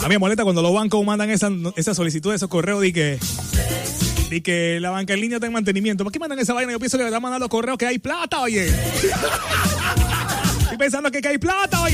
A mí me molesta cuando los bancos mandan esa solicitud, esos correos de que la banca en línea está en mantenimiento. ¿Por qué mandan esa vaina? Yo pienso que le están mandando correos que hay plata, oye. Estoy pensando que hay plata, oye.